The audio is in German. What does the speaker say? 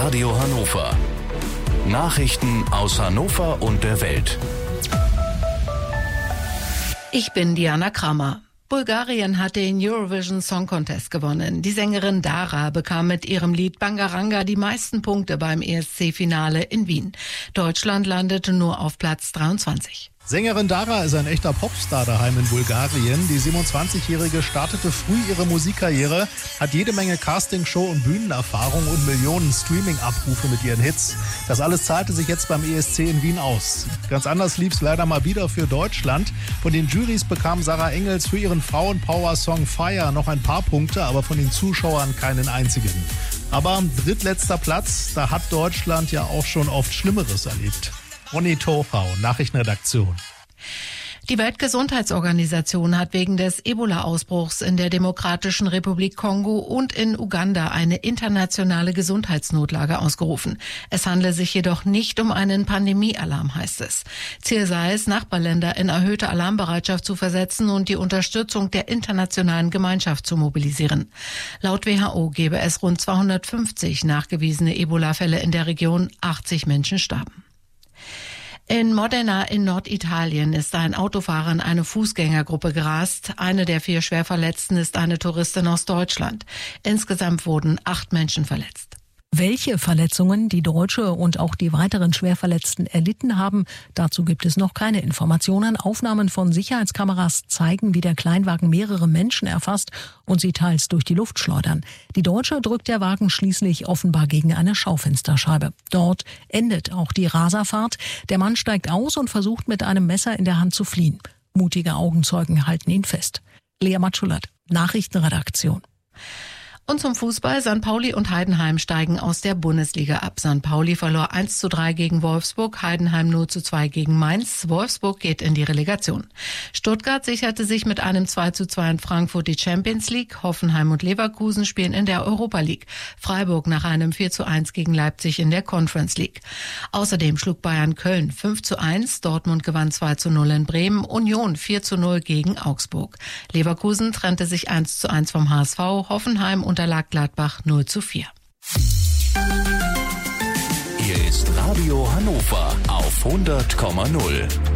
Radio Hannover. Nachrichten aus Hannover und der Welt. Ich bin Diana Kramer. Bulgarien hat den Eurovision Song Contest gewonnen. Die Sängerin Dara bekam mit ihrem Lied Bangaranga die meisten Punkte beim ESC-Finale in Wien. Deutschland landete nur auf Platz 23. Sängerin Dara ist ein echter Popstar daheim in Bulgarien. Die 27-Jährige startete früh ihre Musikkarriere, hat jede Menge Castingshow- und Bühnenerfahrung und Millionen Streaming-Abrufe mit ihren Hits. Das alles zahlte sich jetzt beim ESC in Wien aus. Ganz anders lief es leider mal wieder für Deutschland. Von den Jurys bekam Sarah Engels für ihren Frauenpower-Song Fire noch ein paar Punkte, aber von den Zuschauern keinen einzigen. Aber drittletzter Platz, da hat Deutschland ja auch schon oft Schlimmeres erlebt. Ronny Tochau, Nachrichtenredaktion. Die Weltgesundheitsorganisation hat wegen des Ebola-Ausbruchs in der Demokratischen Republik Kongo und in Uganda eine internationale Gesundheitsnotlage ausgerufen. Es handle sich jedoch nicht um einen Pandemiealarm, heißt es. Ziel sei es, Nachbarländer in erhöhte Alarmbereitschaft zu versetzen und die Unterstützung der internationalen Gemeinschaft zu mobilisieren. Laut WHO gebe es rund 250 nachgewiesene Ebola-Fälle in der Region, 80 Menschen starben. In Modena in Norditalien ist ein Autofahrer in eine Fußgängergruppe gerast. Eine der 4 Schwerverletzten ist eine Touristin aus Deutschland. Insgesamt wurden 8 Menschen verletzt. Welche Verletzungen die Deutsche und auch die weiteren Schwerverletzten erlitten haben, dazu gibt es noch keine Informationen. Aufnahmen von Sicherheitskameras zeigen, wie der Kleinwagen mehrere Menschen erfasst und sie teils durch die Luft schleudern. Die Deutsche drückt der Wagen schließlich offenbar gegen eine Schaufensterscheibe. Dort endet auch die Raserfahrt. Der Mann steigt aus und versucht mit einem Messer in der Hand zu fliehen. Mutige Augenzeugen halten ihn fest. Lea Matschulert, Nachrichtenredaktion. Und zum Fußball. St. Pauli und Heidenheim steigen aus der Bundesliga ab. St. Pauli verlor 1:3 gegen Wolfsburg, Heidenheim 0:2 gegen Mainz. Wolfsburg geht in die Relegation. Stuttgart sicherte sich mit einem 2:2 in Frankfurt die Champions League. Hoffenheim und Leverkusen spielen in der Europa League. Freiburg nach einem 4:1 gegen Leipzig in der Conference League. Außerdem schlug Bayern Köln 5:1, Dortmund gewann 2:0 in Bremen, Union 4:0 gegen Augsburg. Leverkusen trennte sich 1:1 vom HSV, Hoffenheim unterlag Gladbach 0:4. Hier ist Radio Hannover auf 100,0.